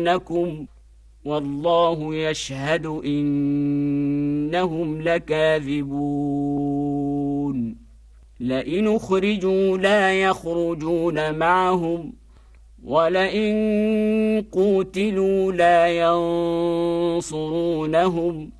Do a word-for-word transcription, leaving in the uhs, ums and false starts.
ليفتننكم والله يشهد إنهم لكاذبون لئن أخرجوا لا يخرجون معهم ولئن قوتلوا لا ينصرونهم